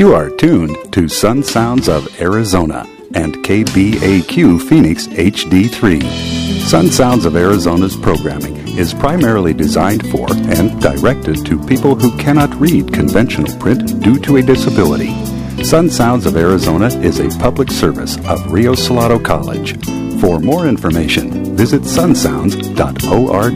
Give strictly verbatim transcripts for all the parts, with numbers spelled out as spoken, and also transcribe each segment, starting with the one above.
You are tuned to Sun Sounds of Arizona and K B A Q Phoenix H D three. Sun Sounds of Arizona's programming is primarily designed for and directed to people who cannot read conventional print due to a disability. Sun Sounds of Arizona is a public service of Rio Salado College. For more information, visit sun sounds dot org.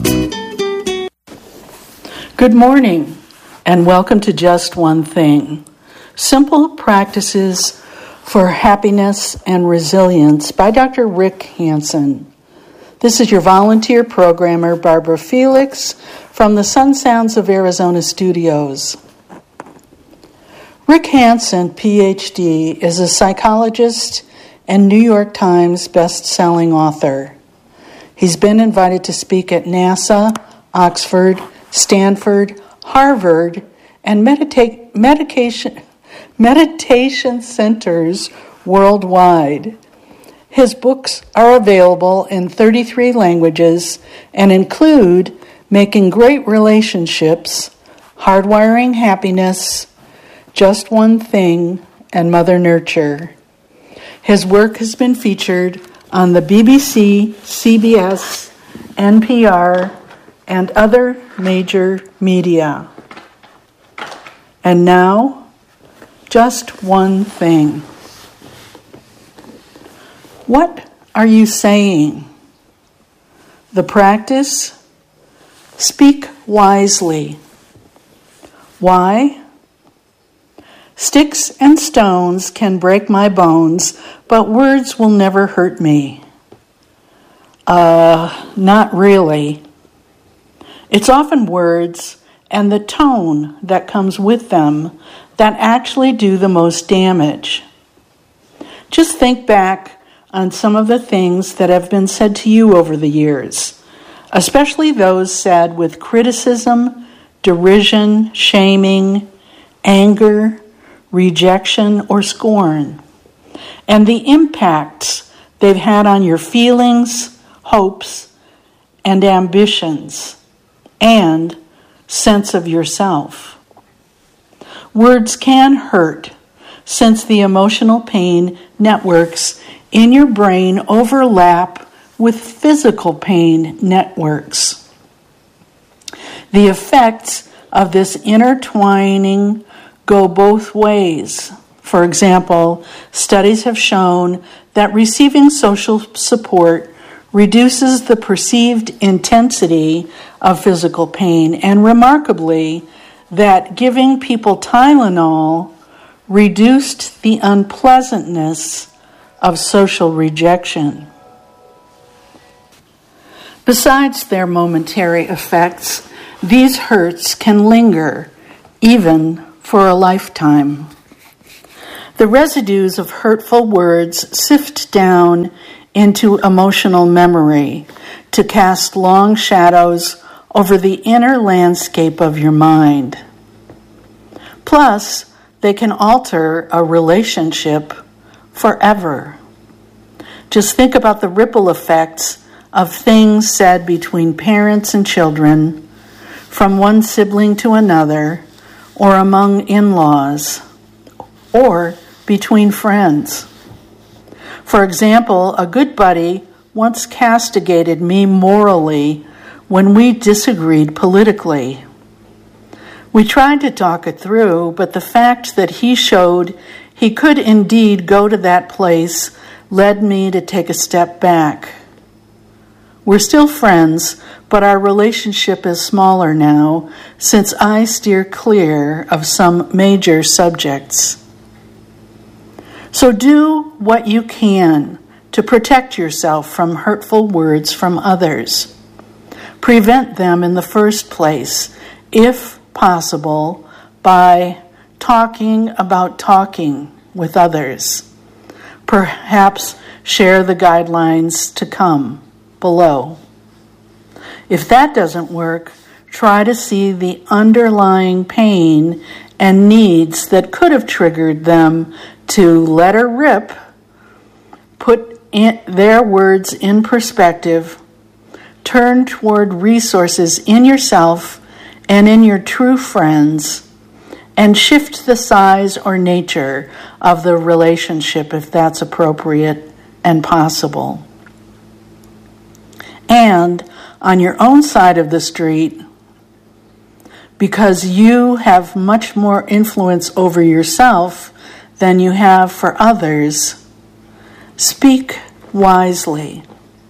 Good morning, and welcome to Just One Thing. Simple Practices for Happiness and Resilience by Doctor Rick Hansen. This is your volunteer programmer, Barbara Felix, from the Sun Sounds of Arizona studios. Rick Hansen, P H D, is a psychologist and New York Times best-selling author. He's been invited to speak at NASA, Oxford, Stanford, Harvard, and medita- medication, meditation centers worldwide. His books are available in thirty-three languages and include Making Great Relationships, Hardwiring Happiness, Just One Thing, and Mother Nurture. His work has been featured on the B B C, C B S, N P R, and other major media. And now, just one thing. What are you saying? The practice? Speak wisely. Why? Sticks and stones can break my bones, but words will never hurt me. Uh, not really. It's often words and the tone that comes with them that actually do the most damage. Just think back on some of the things that have been said to you over the years, especially those said with criticism, derision, shaming, anger, rejection, or scorn, and the impacts they've had on your feelings, hopes, and ambitions, and sense of yourself. Words can hurt, since the emotional pain networks in your brain overlap with physical pain networks. The effects of this intertwining go both ways. For example, studies have shown that receiving social support reduces the perceived intensity of physical pain, and remarkably, that giving people Tylenol reduced the unpleasantness of social rejection. Besides their momentary effects, these hurts can linger, even for a lifetime. The residues of hurtful words sift down into emotional memory to cast long shadows over the inner landscape of your mind. Plus, they can alter a relationship forever. Just think about the ripple effects of things said between parents and children, from one sibling to another, or among in-laws, or between friends. For example, a good buddy once castigated me morally when we disagreed politically. We tried to talk it through, but the fact that he showed he could indeed go to that place led me to take a step back. We're still friends, but our relationship is smaller now, since I steer clear of some major subjects. So do what you can to protect yourself from hurtful words from others. Prevent them in the first place, if possible, by talking about talking with others. Perhaps share the guidelines to come below. If that doesn't work, try to see the underlying pain and needs that could have triggered them to let her rip, put in their words in perspective, turn toward resources in yourself and in your true friends, and shift the size or nature of the relationship if that's appropriate and possible. And on your own side of the street, because you have much more influence over yourself than you have for others, speak wisely.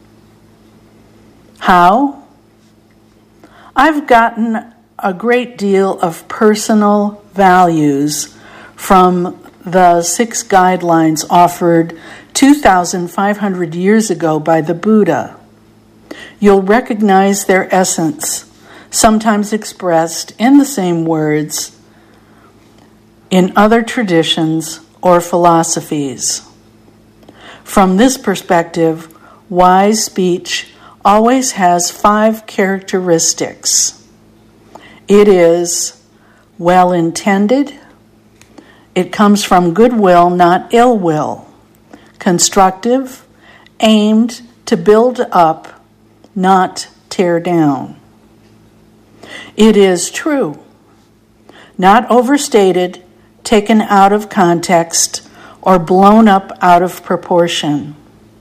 How? I've gotten a great deal of personal values from the six guidelines offered two thousand five hundred years ago by the Buddha. You'll recognize their essence, sometimes expressed in the same words in other traditions or philosophies. From this perspective, wise speech always has five characteristics. It is well-intended. It comes from goodwill, not ill will. Constructive, aimed to build up, not tear down. It is true, not overstated, taken out of context, or blown up out of proportion.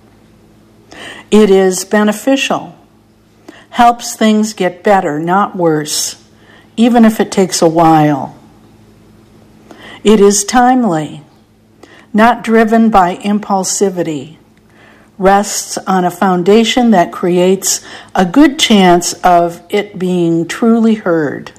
It is beneficial, helps things get better, not worse, even if it takes a while. It is timely, not driven by impulsivity, rests on a foundation that creates a good chance of it being truly heard.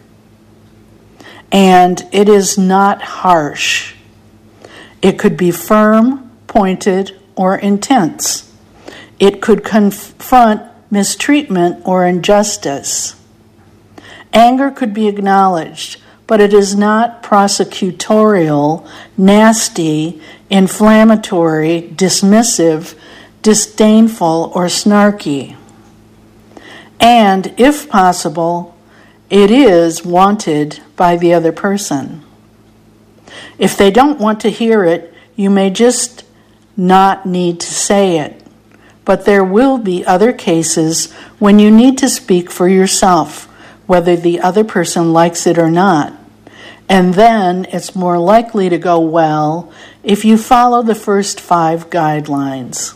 And it is not harsh. It could be firm, pointed, or intense. It could confront mistreatment or injustice. Anger could be acknowledged, but it is not prosecutorial, nasty, inflammatory, dismissive, disdainful, or snarky. And, if possible, it is wanted by the other person. If they don't want to hear it, you may just not need to say it. But there will be other cases when you need to speak for yourself, whether the other person likes it or not. And then it's more likely to go well if you follow the first five guidelines.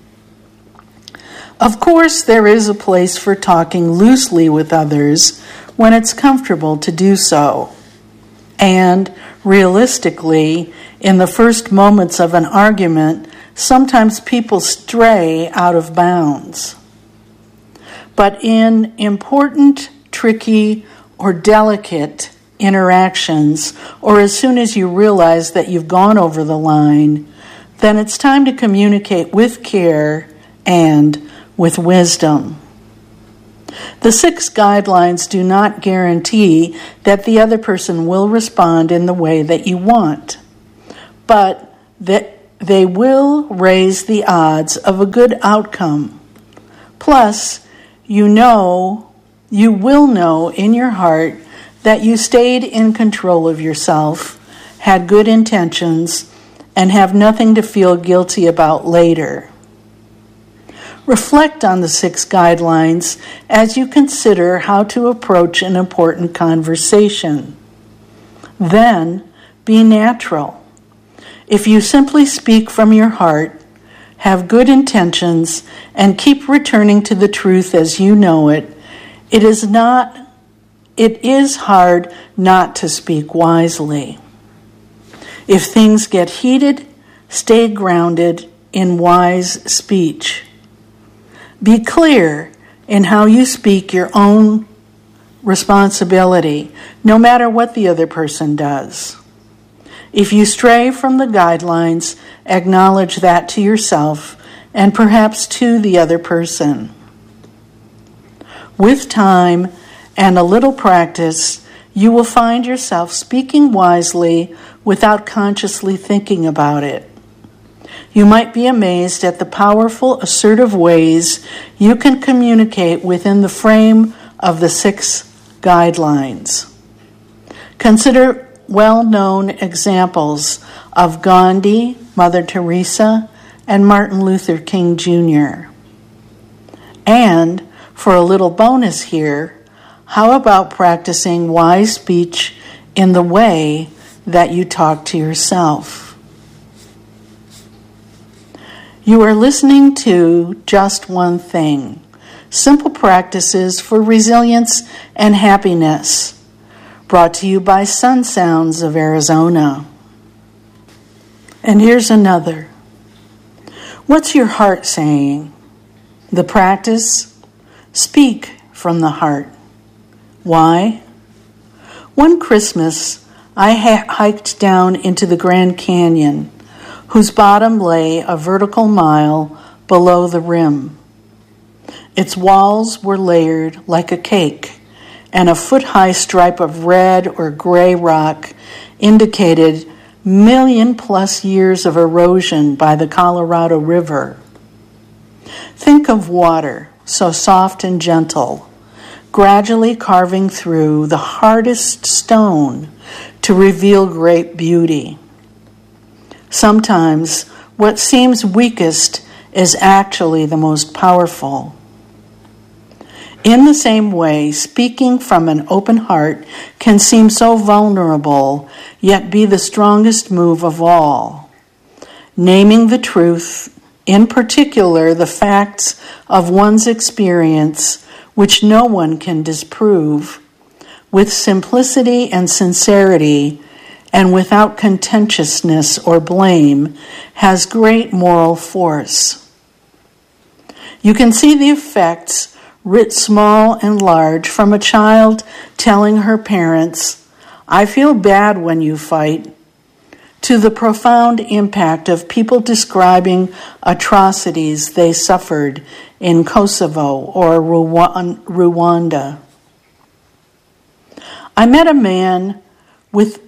Of course, there is a place for talking loosely with others when it's comfortable to do so. And realistically, in the first moments of an argument, sometimes people stray out of bounds. But in important, tricky, or delicate interactions, or as soon as you realize that you've gone over the line, then it's time to communicate with care and with wisdom. The six guidelines do not guarantee that the other person will respond in the way that you want, but that they will raise the odds of a good outcome. Plus, you know, you will know in your heart that you stayed in control of yourself, had good intentions, and have nothing to feel guilty about later. Reflect on the six guidelines as you consider how to approach an important conversation. Then, be natural. If you simply speak from your heart, have good intentions, and keep returning to the truth as you know it, it is not, it is hard not to speak wisely. If things get heated, stay grounded in wise speech. Be clear in how you speak your own responsibility, no matter what the other person does. If you stray from the guidelines, acknowledge that to yourself and perhaps to the other person. With time and a little practice, you will find yourself speaking wisely without consciously thinking about it. You might be amazed at the powerful, assertive ways you can communicate within the frame of the six guidelines. Consider well-known examples of Gandhi, Mother Teresa, and Martin Luther King Junior And, for a little bonus here, how about practicing wise speech in the way that you talk to yourself. You are listening to Just One Thing, simple practices for resilience and happiness, brought to you by Sun Sounds of Arizona. And here's another. What's your heart saying? The practice? Speak from the heart. Why? One Christmas, I ha- hiked down into the Grand Canyon, whose bottom lay a vertical mile below the rim. Its walls were layered like a cake, and a foot-high stripe of red or gray rock indicated million-plus years of erosion by the Colorado River. Think of water, so soft and gentle, gradually carving through the hardest stone to reveal great beauty. Sometimes what seems weakest is actually the most powerful. In the same way, speaking from an open heart can seem so vulnerable, yet be the strongest move of all. Naming the truth, in particular the facts of one's experience, which no one can disprove, with simplicity and sincerity, and without contentiousness or blame, has great moral force. You can see the effects, writ small and large, from a child telling her parents, "I feel bad when you fight," to the profound impact of people describing atrocities they suffered in Kosovo or Rwanda. I met a man with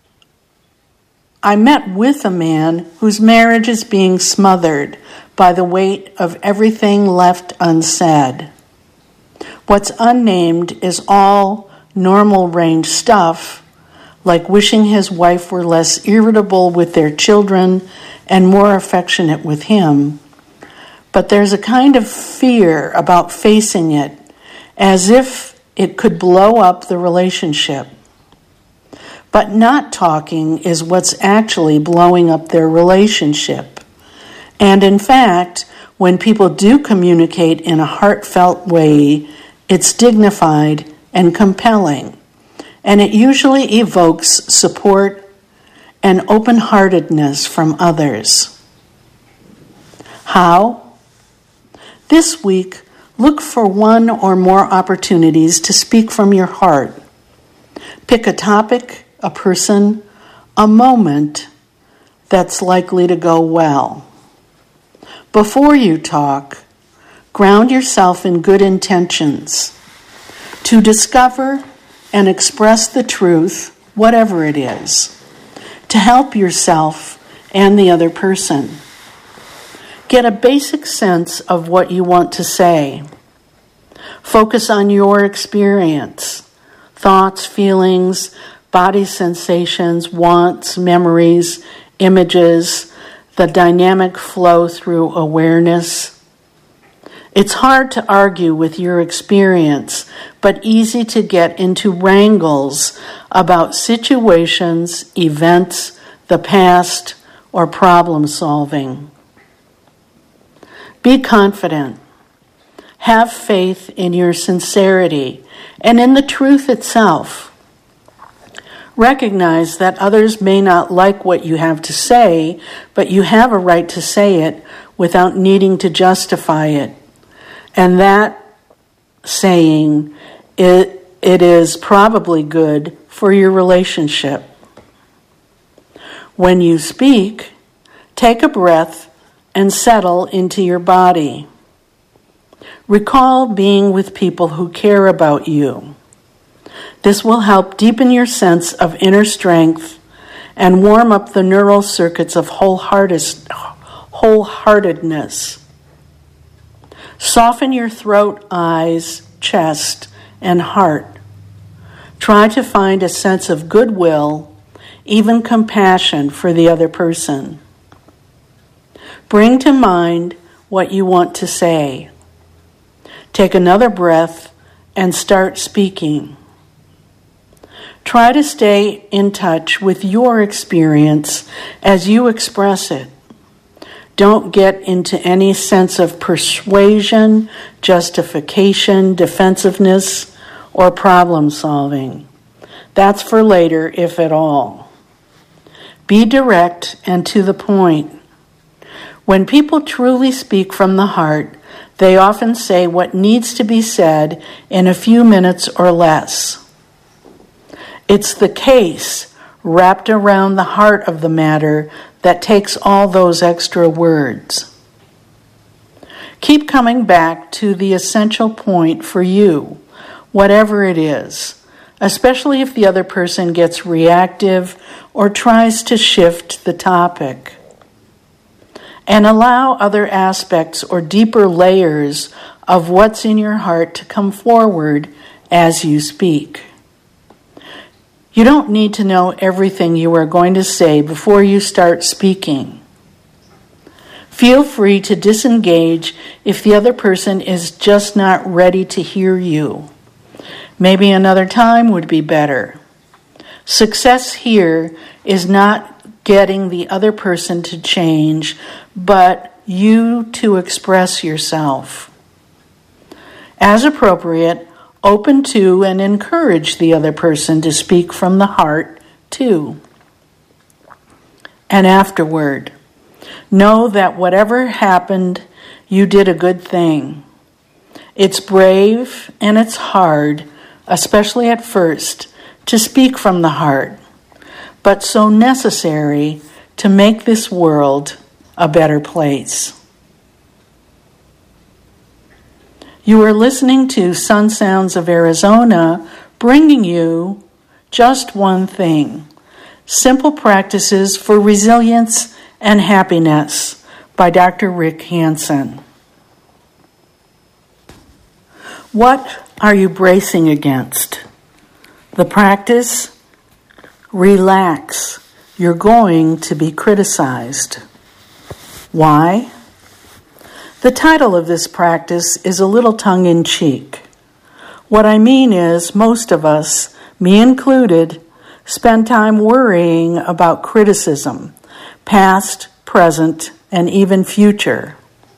I met with a man whose marriage is being smothered by the weight of everything left unsaid. What's unnamed is all normal range stuff, like wishing his wife were less irritable with their children and more affectionate with him. But there's a kind of fear about facing it, as if it could blow up the relationship. But not talking is what's actually blowing up their relationship. And in fact, when people do communicate in a heartfelt way, it's dignified and compelling, and it usually evokes support and open-heartedness from others. How? This week, look for one or more opportunities to speak from your heart. Pick a topic, a person, a moment that's likely to go well. Before you talk, ground yourself in good intentions to discover and express the truth, whatever it is, to help yourself and the other person. Get a basic sense of what you want to say. Focus on your experience, thoughts, feelings, body sensations, wants, memories, images, the dynamic flow through awareness. It's hard to argue with your experience, but easy to get into wrangles about situations, events, the past, or problem solving. Be confident. Have faith in your sincerity and in the truth itself. Recognize that others may not like what you have to say, but you have a right to say it without needing to justify it. And that saying, it, it is probably good for your relationship. When you speak, take a breath and settle into your body. Recall being with people who care about you. This will help deepen your sense of inner strength and warm up the neural circuits of wholeheartedness. Soften your throat, eyes, chest, and heart. Try to find a sense of goodwill, even compassion for the other person. Bring to mind what you want to say. Take another breath and start speaking. Try to stay in touch with your experience as you express it. Don't get into any sense of persuasion, justification, defensiveness, or problem solving. That's for later, if at all. Be direct and to the point. When people truly speak from the heart, they often say what needs to be said in a few minutes or less. It's the case wrapped around the heart of the matter that takes all those extra words. Keep coming back to the essential point for you, whatever it is, especially if the other person gets reactive or tries to shift the topic. And allow other aspects or deeper layers of what's in your heart to come forward as you speak. You don't need to know everything you are going to say before you start speaking. Feel free to disengage if the other person is just not ready to hear you. Maybe another time would be better. Success here is not getting the other person to change, but you to express yourself. As appropriate, open to and encourage the other person to speak from the heart too. And afterward, know that whatever happened, you did a good thing. It's brave and it's hard, especially at first, to speak from the heart, but so necessary to make this world a better place. You are listening to Sun Sounds of Arizona, bringing you just one thing: Simple Practices for Resilience and Happiness by Doctor Rick Hanson. What are you bracing against? The practice? Relax. You're going to be criticized. Why? The title of this practice is a little tongue-in-cheek. What I mean is, most of us, me included, spend time worrying about criticism, past, present, and even future.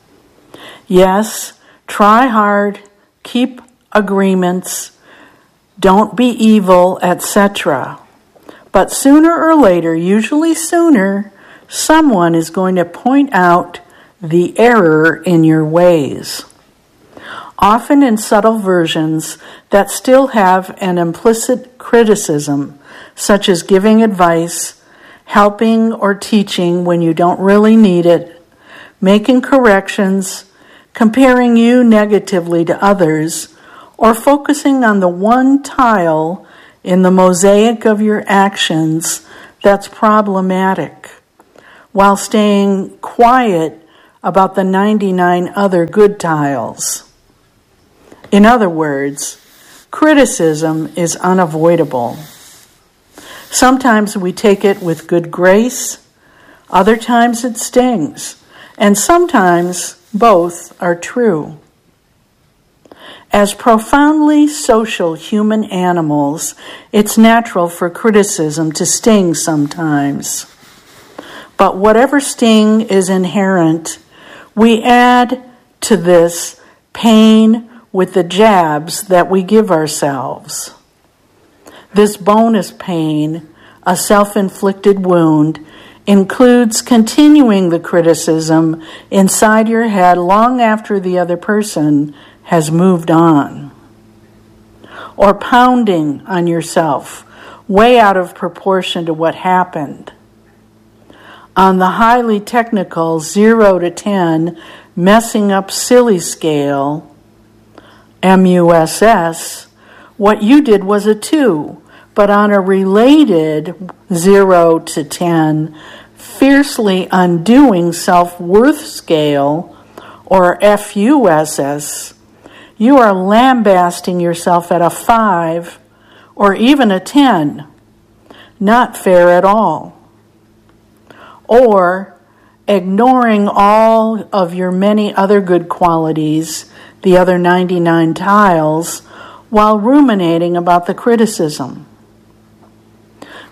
Yes, try hard, keep agreements, don't be evil, et cetera. But sooner or later, usually sooner, someone is going to point out the error in your ways. Often in subtle versions that still have an implicit criticism, such as giving advice, helping or teaching when you don't really need it, making corrections, comparing you negatively to others, or focusing on the one tile in the mosaic of your actions that's problematic, while staying quiet about the ninety-nine other good tiles. In other words, criticism is unavoidable. Sometimes we take it with good grace, other times it stings, and sometimes both are true. As profoundly social human animals, it's natural for criticism to sting sometimes. But whatever sting is inherent, we add to this pain with the jabs that we give ourselves. This bonus pain, a self-inflicted wound, includes continuing the criticism inside your head long after the other person has moved on. Or pounding on yourself, way out of proportion to what happened. On the highly technical zero to ten messing up silly scale, M U S S, what you did was a two, but on a related zero to ten, fiercely undoing self-worth scale, or F U S S, you are lambasting yourself at a five or even a ten. Not fair at all. Or ignoring all of your many other good qualities, the other ninety-nine tiles, while ruminating about the criticism.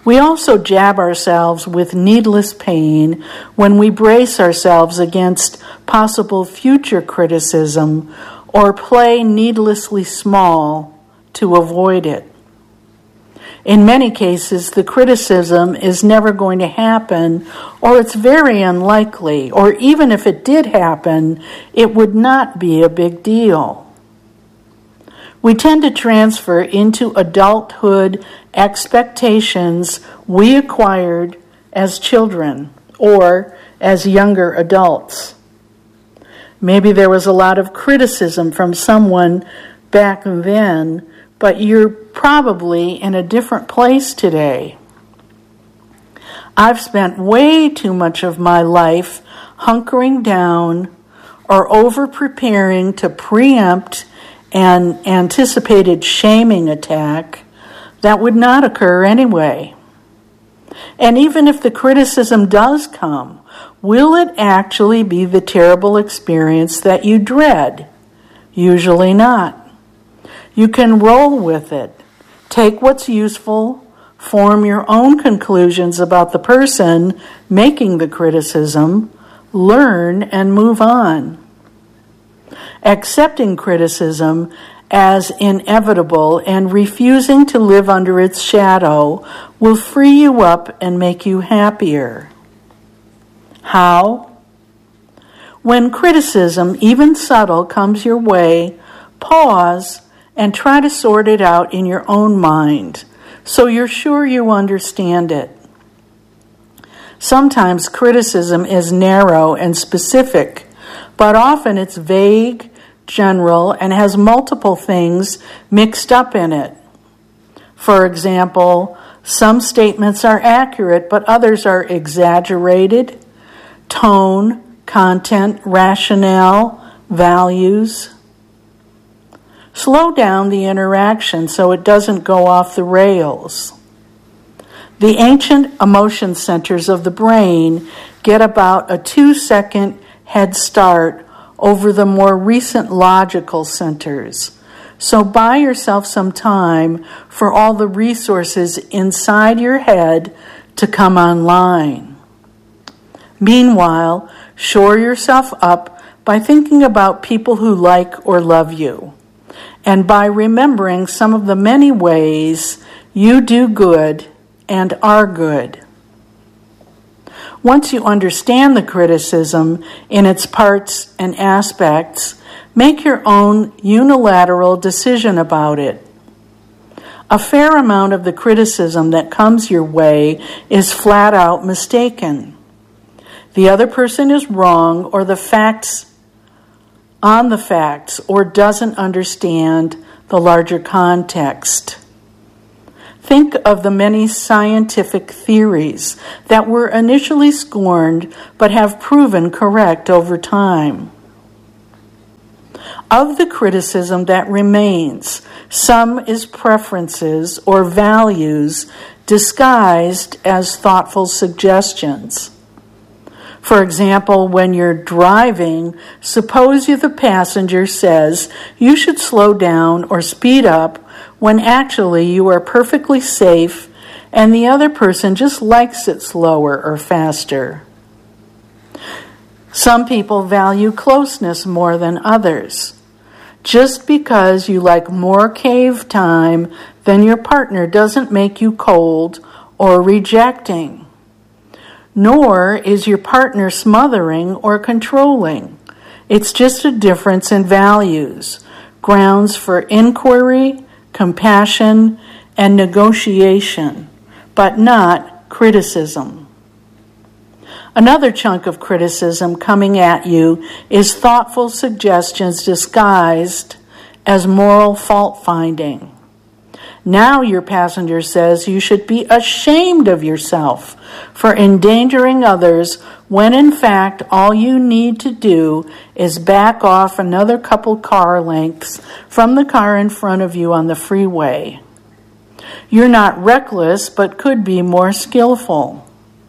We also jab ourselves with needless pain when we brace ourselves against possible future criticism or play needlessly small to avoid it. In many cases, the criticism is never going to happen, or it's very unlikely, or even if it did happen, it would not be a big deal. We tend to transfer into adulthood expectations we acquired as children or as younger adults. Maybe there was a lot of criticism from someone back then, but you're probably in a different place today. I've spent way too much of my life hunkering down or over-preparing to preempt an anticipated shaming attack that would not occur anyway. And even if the criticism does come, will it actually be the terrible experience that you dread? Usually not. You can roll with it, take what's useful, form your own conclusions about the person making the criticism, learn, and move on. Accepting criticism as inevitable and refusing to live under its shadow will free you up and make you happier. How? When criticism, even subtle, comes your way, pause and try to sort it out in your own mind so you're sure you understand it. Sometimes criticism is narrow and specific, but often it's vague, general, and has multiple things mixed up in it. For example, some statements are accurate, but others are exaggerated. Tone, content, rationale, values. Slow down the interaction so it doesn't go off the rails. The ancient emotion centers of the brain get about a two-second head start over the more recent logical centers. So buy yourself some time for all the resources inside your head to come online. Meanwhile, shore yourself up by thinking about people who like or love you, and by remembering some of the many ways you do good and are good. Once you understand the criticism in its parts and aspects, make your own unilateral decision about it. A fair amount of the criticism that comes your way is flat out mistaken. The other person is wrong, or the facts on the facts, or doesn't understand the larger context. Think of the many scientific theories that were initially scorned but have proven correct over time. Of the criticism that remains, some is preferences or values disguised as thoughtful suggestions. For example, when you're driving, suppose you the passenger says you should slow down or speed up when actually you are perfectly safe and the other person just likes it slower or faster. Some people value closeness more than others. Just because you like more cave time than your partner doesn't make you cold or rejecting. Nor is your partner smothering or controlling. It's just a difference in values, grounds for inquiry, compassion, and negotiation, but not criticism. Another chunk of criticism coming at you is thoughtful suggestions disguised as moral fault-finding. Now your passenger says you should be ashamed of yourself for endangering others when in fact all you need to do is back off another couple car lengths from the car in front of you on the freeway. You're not reckless, but could be more skillful.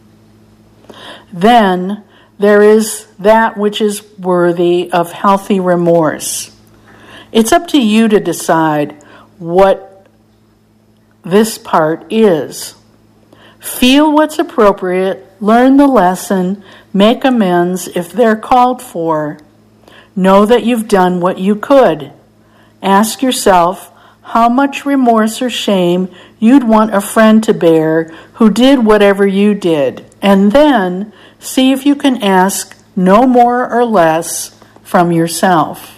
Then there is that which is worthy of healthy remorse. It's up to you to decide what this part is. Feel what's appropriate, learn the lesson, make amends if they're called for. Know that you've done what you could. Ask yourself how much remorse or shame you'd want a friend to bear who did whatever you did, and then see if you can ask no more or less from yourself.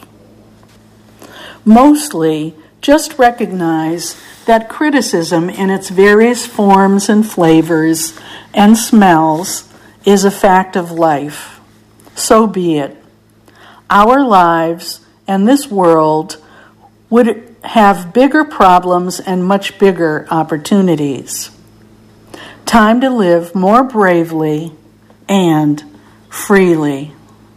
Mostly, just recognize that criticism in its various forms and flavors and smells is a fact of life. So be it. Our lives and this world would have bigger problems and much bigger opportunities. Time to live more bravely and freely.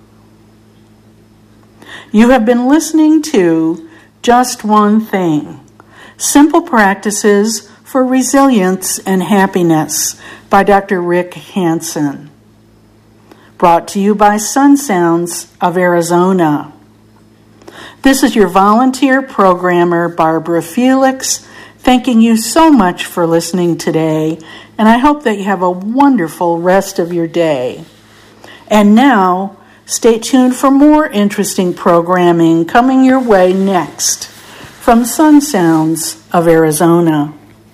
You have been listening to Just One Thing, Simple Practices for Resilience and Happiness by Doctor Rick Hanson. Brought to you by Sun Sounds of Arizona. This is your volunteer programmer, Barbara Felix, thanking you so much for listening today, and I hope that you have a wonderful rest of your day. And now, stay tuned for more interesting programming coming your way next from Sun Sounds of Arizona.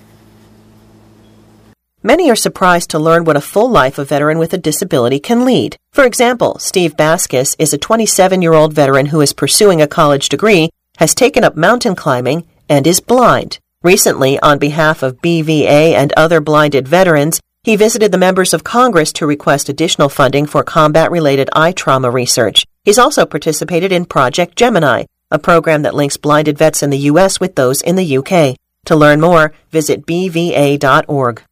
Many are surprised to learn what a full life a veteran with a disability can lead. For example, Steve Baskus is a twenty-seven-year-old veteran who is pursuing a college degree, has taken up mountain climbing, and is blind. Recently, on behalf of B V A and other blinded veterans, he visited the members of Congress to request additional funding for combat-related eye trauma research. He's also participated in Project Gemini, a program that links blinded vets in the U S with those in the U K. To learn more, visit b v a dot org.